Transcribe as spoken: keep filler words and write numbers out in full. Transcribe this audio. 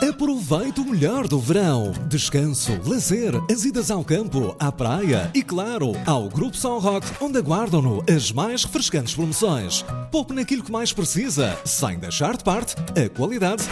Aproveite o melhor do verão. Descanso, lazer, as idas ao campo, à praia e, claro, ao Grupo São Roque, onde aguardam-no as mais refrescantes promoções. Poupe naquilo que mais precisa, sem deixar de parte a qualidade